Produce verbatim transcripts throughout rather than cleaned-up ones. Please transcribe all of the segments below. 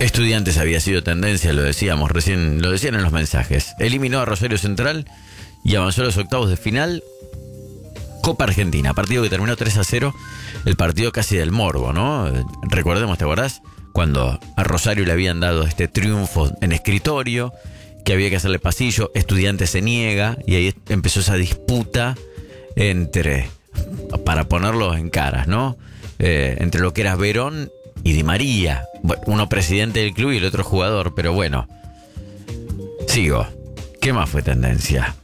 Estudiantes había sido tendencia, lo decíamos recién, lo decían en los mensajes. Eliminó a Rosario Central y avanzó a los octavos de final. Copa Argentina, partido que terminó tres a cero, el partido casi del morbo, ¿no? Recordemos, ¿te acordás? Cuando a Rosario le habían dado este triunfo en escritorio, que había que hacerle pasillo, Estudiantes se niega, y ahí empezó esa disputa entre, para ponerlo en caras, ¿no? Eh, entre lo que era Verón y Di María, uno presidente del club y el otro jugador, pero bueno, sigo. ¿Qué más fue tendencia?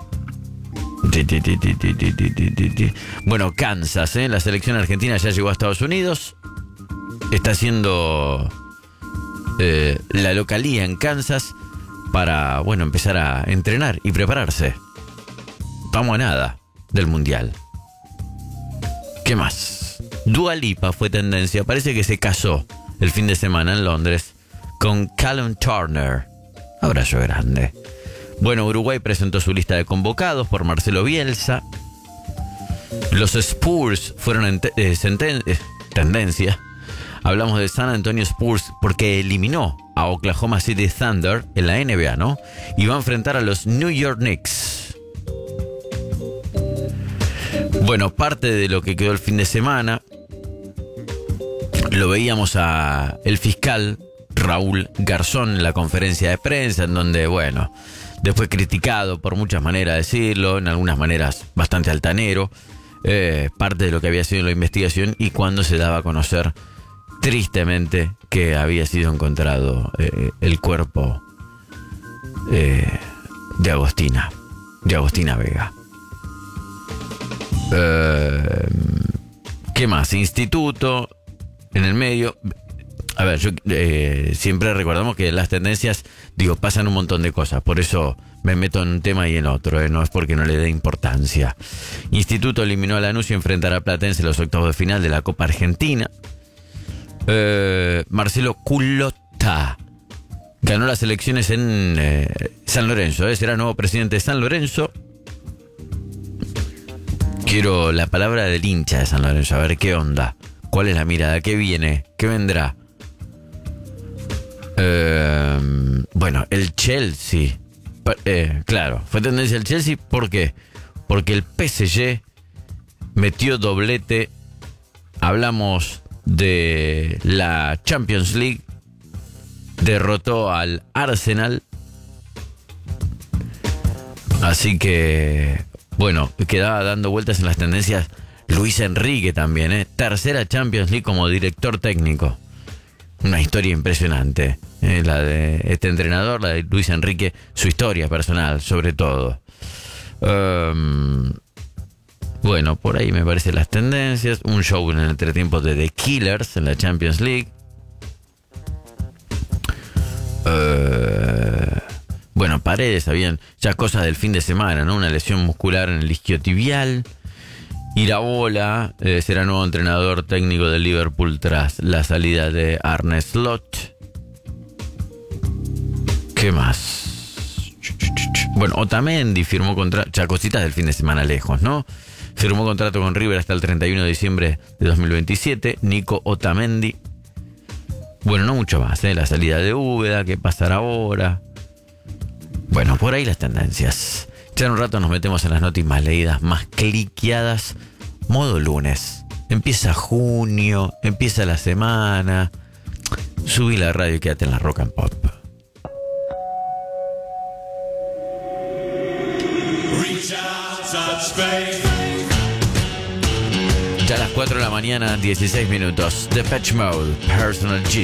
Bueno, Kansas, ¿eh? La selección argentina ya llegó a Estados Unidos. Está haciendo eh, la localía en Kansas para, bueno, empezar a entrenar y prepararse. Vamos a nada del Mundial. ¿Qué más? Dua Lipa fue tendencia. Parece que se casó el fin de semana en Londres con Callum Turner. Abrazo grande. Bueno, Uruguay presentó su lista de convocados por Marcelo Bielsa. Los Spurs fueron en te- eh, senten- eh, tendencia. Hablamos de San Antonio Spurs porque eliminó a Oklahoma City Thunder en la N B A, ¿no? Y va a enfrentar a los New York Knicks. Bueno, parte de lo que quedó el fin de semana lo veíamos a el fiscal Raúl Garzón en la conferencia de prensa, en donde, bueno, después criticado por muchas maneras de decirlo, en algunas maneras bastante altanero, eh, parte de lo que había sido la investigación y cuando se daba a conocer tristemente que había sido encontrado eh, el cuerpo eh, de Agostina, de Agostina Vega. Eh, ¿Qué más? Instituto, en el medio. A ver, yo eh, siempre recordamos que las tendencias, digo, pasan un montón de cosas. Por eso me meto en un tema y en otro, ¿eh? No es porque no le dé importancia. Instituto eliminó a Lanús y enfrentará a Platense en los octavos de final de la Copa Argentina. Eh, Marcelo Culotta ganó las elecciones en eh, San Lorenzo. ¿eh? Será nuevo presidente de San Lorenzo. Quiero la palabra del hincha de San Lorenzo. A ver qué onda. ¿Cuál es la mirada? ¿Qué viene? ¿Qué vendrá? Eh, bueno, el Chelsea. Eh, claro, fue tendencia el Chelsea. ¿Por qué? Porque el P S G metió doblete. Hablamos de la Champions League. Derrotó al Arsenal. Así que, bueno, quedaba dando vueltas en las tendencias Luis Enrique también, ¿eh? Tercera Champions League como director técnico. Una historia impresionante, ¿eh? La de este entrenador, la de Luis Enrique, su historia personal, sobre todo. Um, bueno, por ahí me parecen las tendencias. Un show en el entretiempo de The Killers en la Champions League. Uh, bueno, Paredes, habían ya cosas del fin de semana, ¿no? Una lesión muscular en el isquiotibial. Iraola eh, será nuevo entrenador técnico del Liverpool tras la salida de Arne Slot. ¿Qué más? Bueno, Otamendi firmó contrato, ya cositas del fin de semana lejos, ¿no? Firmó contrato con River hasta el treinta y uno de diciembre de dos mil veintisiete. Nico Otamendi. Bueno, no mucho más, ¿eh? La salida de Úbeda, ¿qué pasará ahora? Bueno, por ahí las tendencias. Ya en un rato nos metemos en las noticias más leídas, más cliqueadas. Modo lunes. Empieza junio, empieza la semana. Subí la radio y quédate en la Rock and Pop. Ya a las cuatro de la mañana, dieciséis minutos. Depeche Mode, Personal Jesus.